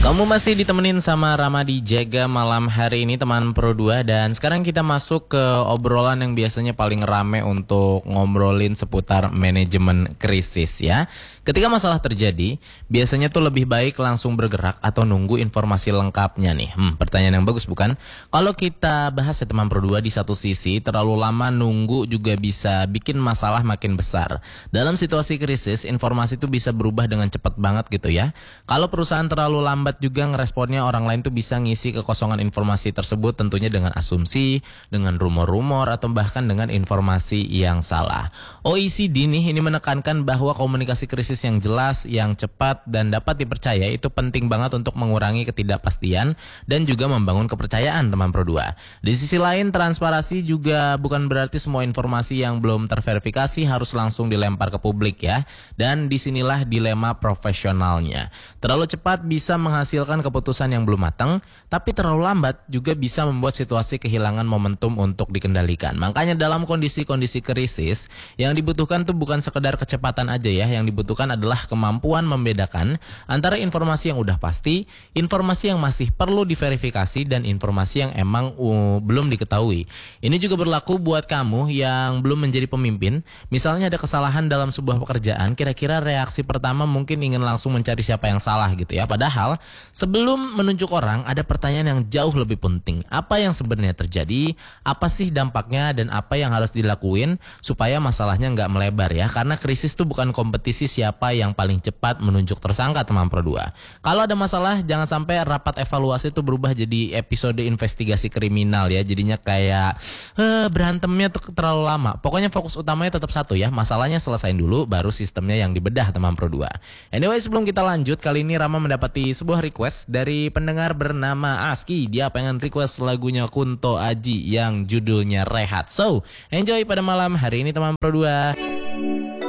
Kamu masih ditemenin sama Ramadi Jaga malam hari ini teman Pro 2. Dan sekarang kita masuk ke obrolan yang biasanya paling rame untuk ngobrolin seputar manajemen krisis ya. Ketika masalah terjadi, biasanya tuh lebih baik langsung bergerak atau nunggu informasi lengkapnya nih. Pertanyaan yang bagus bukan? Kalau kita bahas ya teman Pro 2, di satu sisi terlalu lama nunggu juga bisa bikin masalah makin besar. Dalam situasi krisis, informasi itu bisa berubah dengan cepat banget gitu ya. Kalau perusahaan terlalu lambat juga ngeresponnya, orang lain tuh bisa ngisi kekosongan informasi tersebut tentunya dengan asumsi, dengan rumor-rumor, atau bahkan dengan informasi yang salah. OECD nih ini menekankan bahwa komunikasi krisis yang jelas, yang cepat, dan dapat dipercaya itu penting banget untuk mengurangi ketidakpastian dan juga membangun kepercayaan teman Pro 2. Di sisi lain, transparansi juga bukan berarti semua informasi yang belum terverifikasi harus langsung dilempar ke publik ya. Dan disinilah dilema profesionalnya. Terlalu cepat bisa menghasilkan keputusan yang belum matang, tapi terlalu lambat juga bisa membuat situasi kehilangan momentum untuk dikendalikan. Makanya dalam kondisi-kondisi krisis, yang dibutuhkan tuh bukan sekedar kecepatan aja ya, yang dibutuhkan adalah kemampuan membedakan antara informasi yang udah pasti, informasi yang masih perlu diverifikasi, dan informasi yang emang belum diketahui. Ini juga berlaku buat kamu yang belum menjadi pemimpin. Misalnya ada kesalahan dalam sebuah pekerjaan, kira-kira reaksi pertama mungkin ingin langsung mencari siapa yang salah gitu ya. Padahal sebelum menunjuk orang, ada pertanyaan yang jauh lebih penting. Apa yang sebenarnya terjadi? Apa sih dampaknya? Dan apa yang harus dilakuin supaya masalahnya nggak melebar ya? Karena krisis itu bukan kompetisi siapa yang paling cepat menunjuk tersangka teman Pro 2. Kalau ada masalah, jangan sampai rapat evaluasi itu berubah jadi episode investigasi kriminal ya. Jadinya kayak berantemnya tuh terlalu lama. Pokoknya fokus utamanya tetap satu ya. Masalahnya selesain dulu, baru sistemnya yang dibedah teman Pro 2. Anyway, sebelum kita lanjut, kali ini Rama mendapati sebuah request dari pendengar bernama Aski. Dia pengen request lagunya Kunto Aji yang judulnya Rehat. So, enjoy pada malam hari ini teman Pro 2.